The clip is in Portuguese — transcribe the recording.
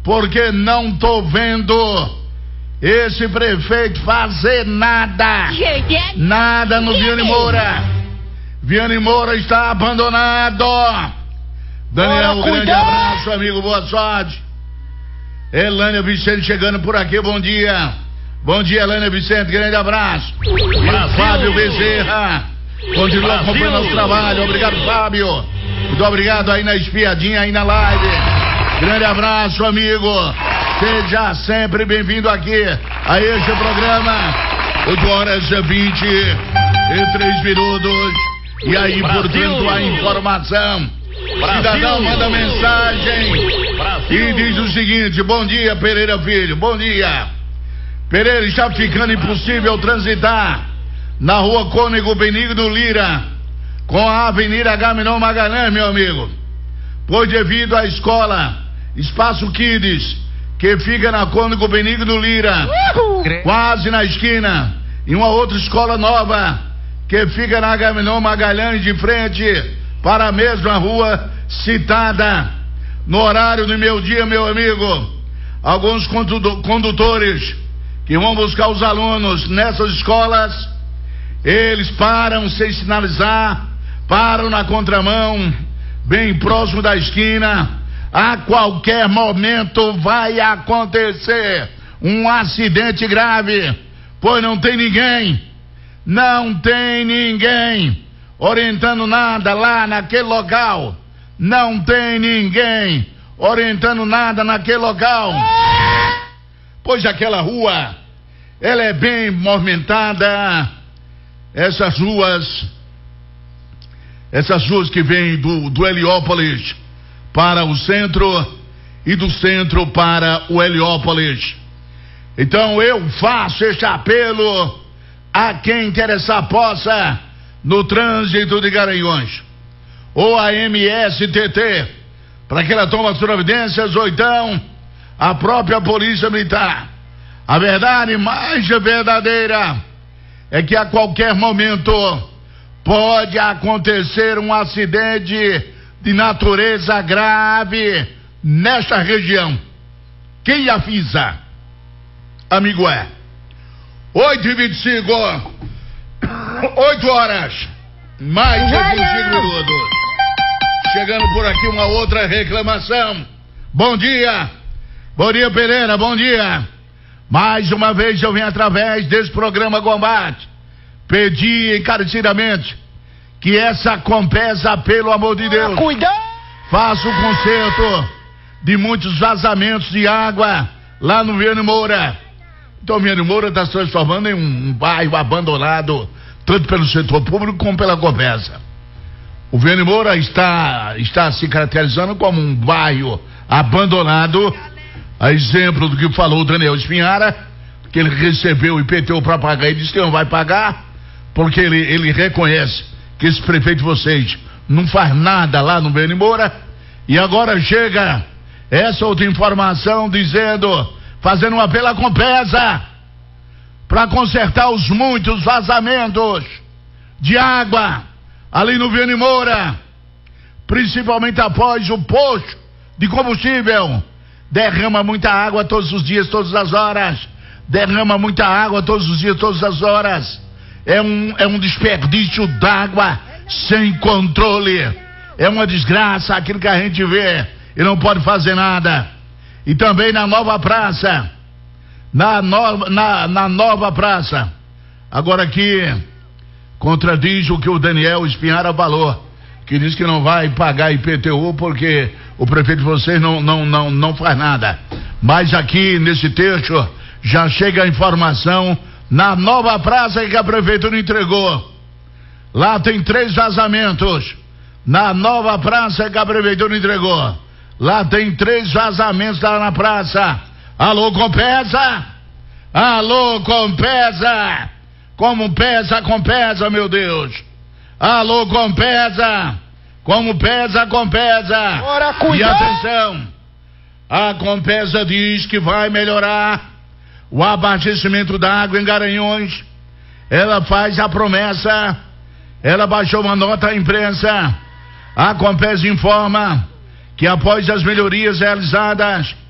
porque não tô vendo esse prefeito fazer nada. Nada no Viane Moura. Viane Moura está abandonado. Daniel, um grande abraço, amigo, boa sorte. Elânia Vicente chegando por aqui, bom dia. Bom dia, Elânia Vicente, grande abraço. E Fábio Bezerra continua acompanhando nosso trabalho. Obrigado, Fábio. Muito obrigado aí na espiadinha, aí na live. Grande abraço, amigo. Seja sempre bem-vindo aqui a este programa. 8h20 E aí, portanto, a informação. Cidadão manda mensagem e diz o seguinte: bom dia, Pereira Filho, bom dia. Pereira, está ficando impossível transitar na rua Cônego Benigno Lira com a Avenida Agamenon Magalhães, meu amigo, pois devido à escola Espaço Kids, que fica na Cônego Benigno Lira, quase na esquina, e uma outra escola nova que fica na Agamenon Magalhães, de frente para a mesma rua citada. No horário do meu dia, meu amigo, alguns condutores que vão buscar os alunos nessas escolas, eles param sem sinalizar, param na contramão, bem próximo da esquina. A qualquer momento vai acontecer um acidente grave, pois não tem ninguém orientando nada lá naquele local. Não tem ninguém orientando nada naquele local, pois aquela rua, ela é bem movimentada. Essas ruas que vêm do Heliópolis para o centro e do centro para o Heliópolis. Então eu faço este apelo a quem interessar possa no trânsito de Garanhuns, ou a MSTT, para que ela tome as providências, ou então a própria Polícia Militar. A verdade mais verdadeira é que a qualquer momento pode acontecer um acidente de natureza grave nesta região. Quem avisa, amigo, é 8h25, 8h, mais de 25 minutos. Chegando por aqui uma outra reclamação. Bom dia Pereira, bom dia. Mais uma vez eu venho através desse programa Combate pedir encarecidamente que essa Compesa, pelo amor de Deus, faça o conserto de muitos vazamentos de água lá no Viane Moura. Então, Viane Moura está se transformando em um bairro abandonado, tanto pelo setor público como pela Compesa. O Viane Moura está se caracterizando como um bairro abandonado, a exemplo do que falou o Daniel Espinhara, que ele recebeu o IPTU para pagar e disse que não vai pagar, porque ele reconhece que esse prefeito de vocês não faz nada lá no Viane Moura. E agora chega essa outra informação fazendo um apelo à Compesa para consertar os muitos vazamentos de água ali no Viane Moura, principalmente após o posto de combustível. Derrama muita água todos os dias, todas as horas. Derrama muita água todos os dias, todas as horas. É um desperdício d'água sem controle. É uma desgraça aquilo que a gente vê e não pode fazer nada. E também na nova praça. Na nova praça. Agora aqui contradiz o que o Daniel Espinhara falou, que diz que não vai pagar IPTU porque o prefeito de vocês não faz nada. Mas aqui nesse trecho já chega a informação na nova praça que a prefeitura entregou. Lá tem 3 vazamentos. Na nova praça que a prefeitura entregou. Lá tem 3 vazamentos lá na praça. Alô, Compesa? Alô, Compesa? Como pesa a Compesa, meu Deus? Alô, Compesa? Como pesa a Compesa? Ora, cuidado! E atenção, a Compesa diz que vai melhorar o abastecimento da água em Garanhuns. Ela faz a promessa, ela baixou uma nota à imprensa. A Compesa informa que após as melhorias realizadas